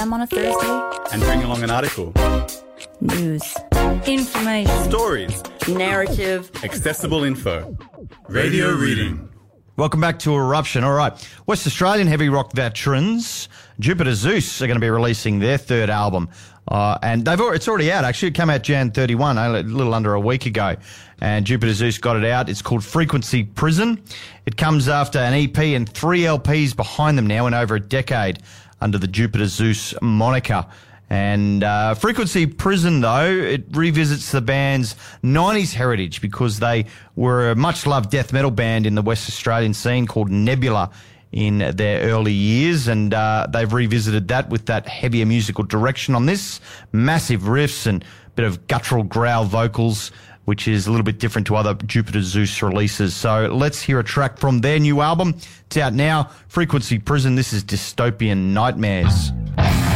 p.m. on a Thursday. And bring along an article. News. Information. Stories. Narrative. Accessible info. Radio reading. Welcome back to Eruption. All right. West Australian heavy rock veterans Jupiter Zeus are going to be releasing their third album. And it's already out, actually. It came out Jan 31, a little under a week ago. And Jupiter Zeus got it out. It's called Frequency Prison. It comes after an EP and 3 LPs behind them now in over a decade under the Jupiter Zeus moniker. And Frequency Prison, though, it revisits the band's 90s heritage because they were a much-loved death metal band in the West Australian scene called Nebula in their early years, and they've revisited that with that heavier musical direction on this. Massive riffs and a bit of guttural growl vocals, which is a little bit different to other Jupiter Zeus releases. So let's hear a track from their new album. It's out now, Frequency Prison. This is Dystopian Nightmares.